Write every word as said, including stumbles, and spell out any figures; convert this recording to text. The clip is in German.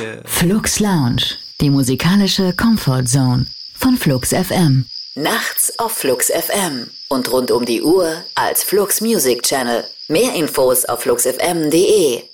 yeah. Flux Lounge, die musikalische Comfort Zone von Flux F M. Nachts auf Flux F M und rund um die Uhr als Flux Music Channel. Mehr Infos auf flux f m punkt d e.